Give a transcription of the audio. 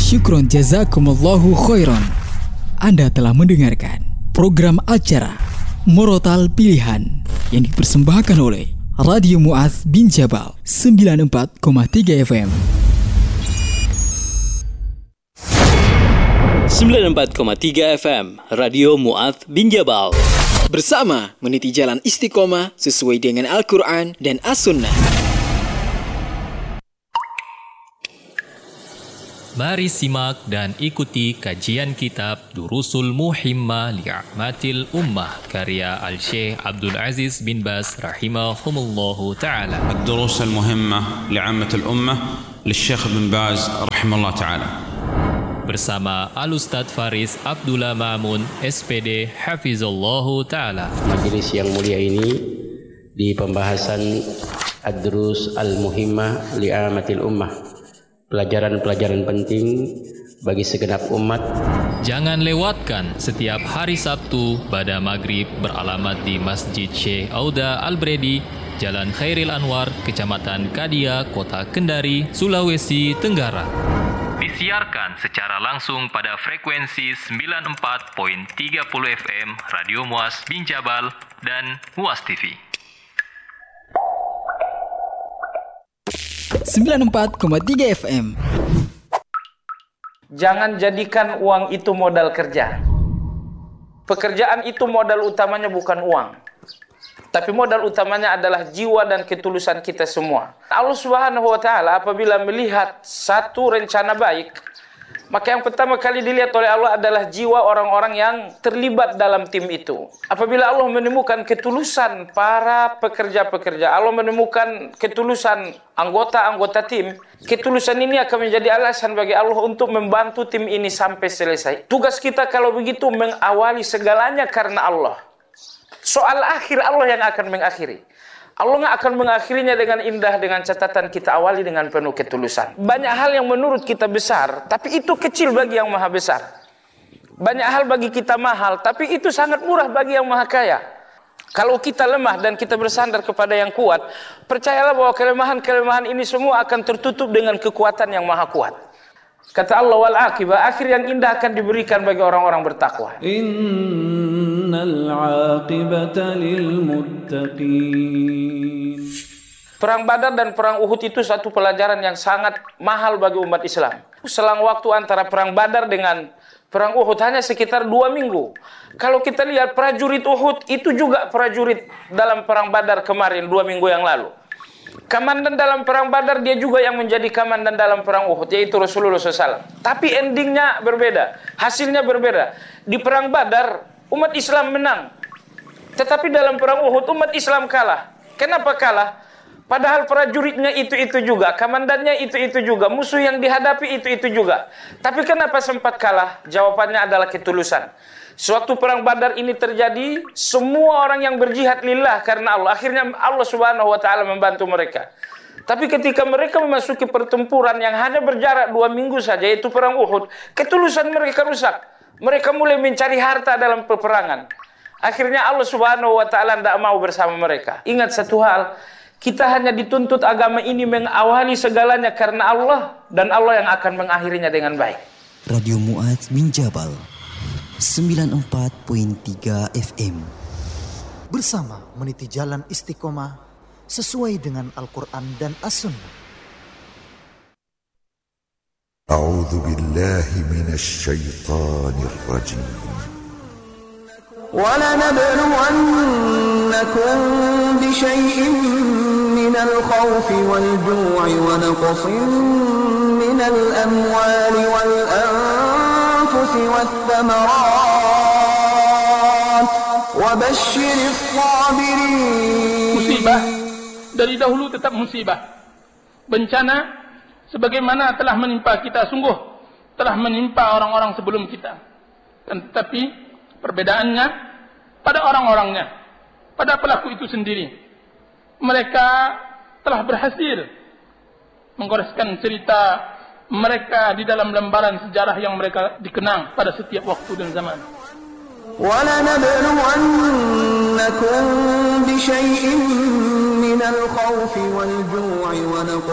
Syukron jazakumullahu khairan. Anda telah mendengarkan program acara Murotal Pilihan yang dipersembahkan oleh Radio Mu'adz bin Jabal 94,3 FM. 94,3 FM Radio Mu'adz bin Jabal. Bersama meniti jalan istiqomah sesuai dengan Al-Quran dan As-Sunnah. Mari simak dan ikuti kajian kitab Durusul Muhimmah Li'amatil Ummah karya Al-Syekh Abdul Aziz bin Baz rahimahumullahu ta'ala. الدروس المهمة لعامة الأمة للشيخ بن باز رحمه الله تعالى. Bersama Al-Ustadz Faris Abdullah Ma'mun SPD Hafizallahu ta'ala. Majelis yang mulia ini di pembahasan Ad-Durus Al-Muhimmah Li'amatil Ummah, pelajaran-pelajaran penting bagi segenap umat. Jangan lewatkan setiap hari Sabtu pada maghrib beralamat di Masjid Syekh Auda Al-Bredi, Jalan Khairil Anwar, Kecamatan Kadia, Kota Kendari, Sulawesi Tenggara. Disiarkan secara langsung pada frekuensi 94.30 FM Radio Mu'adz bin Jabal dan Mu'adz TV. 94,3 FM. Jangan jadikan uang itu modal kerja. Pekerjaan itu modal utamanya bukan uang, tapi modal utamanya adalah jiwa dan ketulusan kita semua. Allah Subhanahu wa ta'ala apabila melihat satu rencana baik, maka yang pertama kali dilihat oleh Allah adalah jiwa orang-orang yang terlibat dalam tim itu. Apabila Allah menemukan ketulusan para pekerja-pekerja, Allah menemukan ketulusan anggota-anggota tim, ketulusan ini akan menjadi alasan bagi Allah untuk membantu tim ini sampai selesai. Tugas kita kalau begitu mengawali segalanya karena Allah. Soal akhir Allah yang akan mengakhiri. Allah nggak akan mengakhirinya dengan indah, dengan catatan kita awali dengan penuh ketulusan. Banyak hal yang menurut kita besar, tapi itu kecil bagi yang maha besar. Banyak hal bagi kita mahal, tapi itu sangat murah bagi yang maha kaya. Kalau kita lemah dan kita bersandar kepada yang kuat, percayalah bahwa kelemahan-kelemahan ini semua akan tertutup dengan kekuatan yang maha kuat. Kata Allah, wal aqibah, akhir yang indah akan diberikan bagi orang-orang bertakwa. Innal aqibata lil muttaqin. Perang Badar dan perang Uhud itu satu pelajaran yang sangat mahal bagi umat Islam. Selang waktu antara perang Badar dengan perang Uhud hanya sekitar 2 minggu. Kalau kita lihat prajurit Uhud itu juga prajurit dalam perang Badar kemarin 2 minggu yang lalu. Komandan dalam perang Badar dia juga yang menjadi komandan dalam perang Uhud, yaitu Rasulullah SAW. Tapi endingnya berbeda, hasilnya berbeda. Di perang Badar umat Islam menang, tetapi dalam perang Uhud umat Islam kalah. Kenapa kalah? Padahal prajuritnya itu juga, komandannya itu juga, musuh yang dihadapi itu juga. Tapi kenapa sempat kalah? Jawabannya adalah ketulusan. Sewaktu perang Badar ini terjadi, semua orang yang berjihad lillah karena Allah, akhirnya Allah Subhanahu wa ta'ala membantu mereka. Tapi ketika mereka memasuki pertempuran yang hanya berjarak 2 minggu saja, yaitu perang Uhud, ketulusan mereka rusak. Mereka mulai mencari harta dalam peperangan. Akhirnya Allah Subhanahu wa ta'ala tidak mau bersama mereka. Ingat satu hal, kita hanya dituntut agama ini mengawali segalanya karena Allah, dan Allah yang akan mengakhirinya dengan baik. Radio Mu'adz bin Jabal 94.3 FM. Bersama meniti jalan istiqomah sesuai dengan Al-Quran dan As-Sunnah. A'udzu billahi minasy syaithanir rajim. وَلَنَبْلُوَنَّكُمْ بِشَيْءٍ مِّنَ الْخَوْفِ وَالْجُوعِ وَنَقْصٍ مِّنَ الْأَمْوَالِ وَالْأَنفُسِ وَالثَّمَرَاتِ وَبَشِّرِ الصَّابِرِينَ. Musibah dari dahulu tetap musibah. Bencana sebagaimana telah menimpa kita, sungguh telah menimpa orang-orang sebelum kita. Tetapi perbedaannya pada orang-orangnya, pada pelaku itu sendiri. Mereka telah berhasil menggoreskan cerita mereka di dalam lembaran sejarah yang mereka dikenang pada setiap waktu dan zaman. وَلَنَبْلُوَنَّكُمْ بِشَيْءٍ مِّنَ الْخَوْفِ وَالْجُوعِ